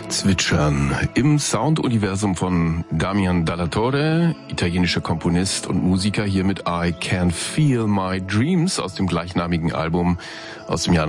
Zwitschern im Sounduniversum von Damian Dalla Torre, italienischer Komponist und Musiker, hier mit I Can Feel My Dreams aus dem gleichnamigen Album aus dem Jahr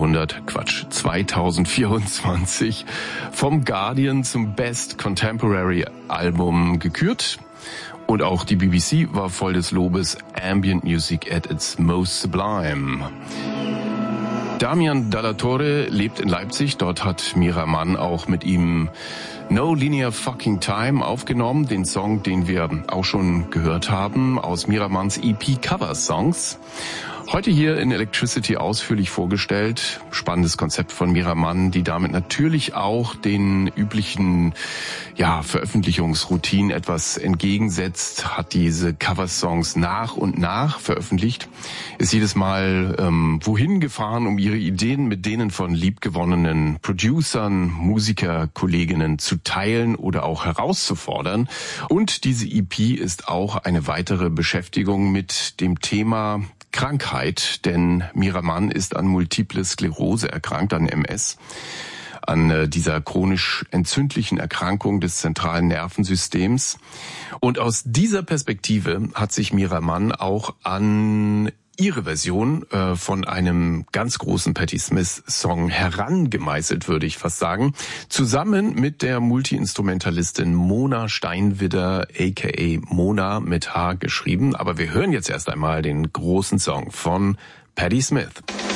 2024 vom Guardian zum Best Contemporary Album gekürt. Und auch die BBC war voll des Lobes. Ambient Music at its most sublime. Damian Dalla Torre lebt in Leipzig. Dort hat Mira Mann auch mit ihm No Linear Fucking Time aufgenommen. Den Song, den wir auch schon gehört haben aus Mira Manns EP Cover Songs. Heute hier in Electricity ausführlich vorgestellt. Spannendes Konzept von Mira Mann, die damit natürlich auch den üblichen Veröffentlichungsroutinen etwas entgegensetzt, hat diese Coversongs nach und nach veröffentlicht, ist jedes Mal wohin gefahren, um ihre Ideen mit denen von liebgewonnenen Producern, Musikerkolleginnen zu teilen oder auch herauszufordern. Und diese EP ist auch eine weitere Beschäftigung mit dem Thema Krankheit, denn Mira Mann ist an Multiple Sklerose erkrankt, an MS, an dieser chronisch entzündlichen Erkrankung des zentralen Nervensystems. Und aus dieser Perspektive hat sich Mira Mann auch an ihre Version von einem ganz großen Patti Smith-Song herangemeißelt, würde ich fast sagen, zusammen mit der Multi-Instrumentalistin Mona Steinwidder, a.k.a. Mona mit H geschrieben. Aber wir hören jetzt erst einmal den großen Song von Patti Smith.